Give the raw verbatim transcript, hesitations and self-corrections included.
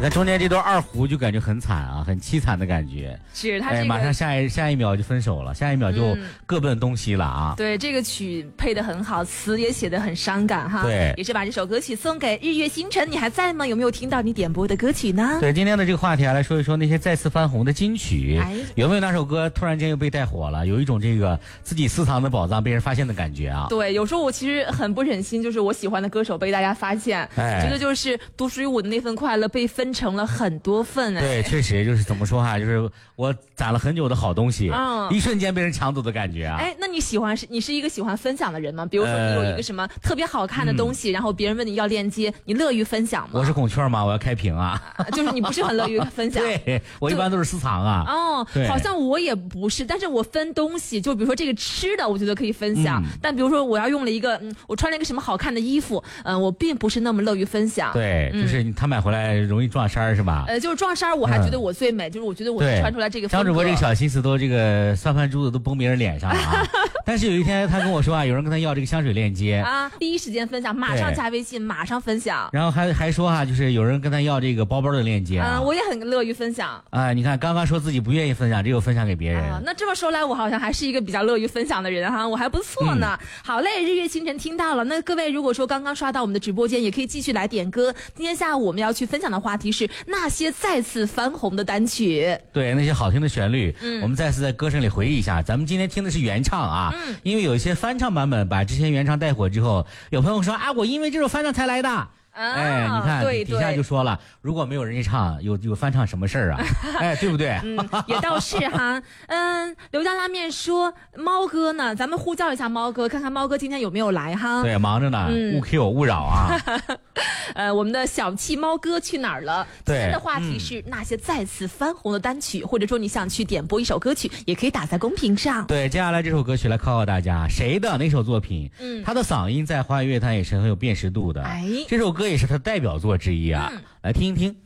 那中间这段二胡就感觉很惨啊，很凄惨的感觉。 是他、这个哎，马上下一下一秒就分手了，下一秒就各奔东西了啊。 嗯、对，这个曲配得很好，词也写得很伤感哈。 对， 也是把这首歌曲送给日月星辰。你还在吗？有没有听到你点播的歌曲呢？ 对，今天的这个话题啊，来说一说那些再次翻红的金曲，哎、有没有哪首歌突然间又被带火了？有一种这个自己私藏的宝藏被人发现的感觉啊。 对，有时候我其实很不忍心，就是我喜欢的歌手被大家发现，哎、觉得就是独属于我的那份快乐被分成了很多份。哎、 对，确实就是怎么说哈，就是我攒了很久的好东西，嗯、一瞬间被人抢走的感觉啊。 哎，那你喜欢是你是一个喜欢分享的人吗？比如说你有一个什么特别好看的东西，呃嗯、然后别人问你要链接，你乐于分享吗？ 我是孔雀吗？我要开屏啊！ 就是你不是很乐于分享。 对，我一般都是私藏啊。 哦，好像我也不是，但是我分东西，就比如说这个吃的，我觉得可以分享。嗯、但比如说我要用了一个，嗯，我穿了一个什么好看的衣服，嗯、呃，我并不是那么乐于分享。 对，嗯、就是他买回来容易撞衫是吧？ 呃，就是撞衫，我还觉得我最美，嗯、就是我觉得我穿出来这个风格。 张主播这个小心思都这个算盘珠子都崩别人脸上了啊！但是有一天他跟我说啊，有人跟他要这个香水链接啊，第一时间分享，马上加微信，马上分享。 然后还还说哈、啊，就是有人跟他要这个包包的链接啊， 嗯，我也很乐于分享。 啊，你看刚刚说自己不愿意分享，只有分享给别人。 啊，那这么说来，我好像还是一个比较乐于分享的人哈，我还不错呢。嗯、好嘞，日月星辰听到了。那各位如果说刚刚刷到我们的直播间，也可以继续来点歌。今天下午我们要去分享的话题是那些再次翻红的单曲。 对，那些好听的旋律，嗯，我们再次在歌声里回忆一下。咱们今天听的是原唱啊，嗯，因为有一些翻唱版本把之前原唱带火之后，有朋友说啊，我因为这首翻唱才来的。啊、哎，你看对对底下就说了，如果没有人家唱，有有翻唱什么事儿啊？哎，对不对？ 嗯，也倒是哈。嗯，刘家拉面说猫哥呢，咱们呼叫一下猫哥，看看猫哥今天有没有来哈。 对，忙着呢，嗯、勿 Q 勿扰啊。 呃，我们的小气猫哥去哪儿了？今天的话题是那些再次翻红的单曲，嗯、或者说你想去点播一首歌曲，也可以打在公屏上。 对，接下来这首歌曲来考考大家，谁的哪首作品？嗯，他的嗓音在华语乐坛也是很有辨识度的。哎，这首歌也是他代表作之一啊，嗯、来听一听。